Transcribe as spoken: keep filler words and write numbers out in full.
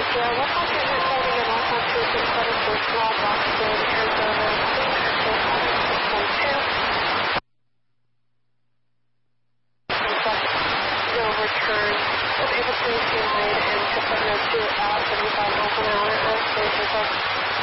Yeah, what happened is that we get off on two instead of this small box in Arizona, six point two. No return. Was able to receive raid and to put no two at seventy-five miles an hour. Aerospace is up.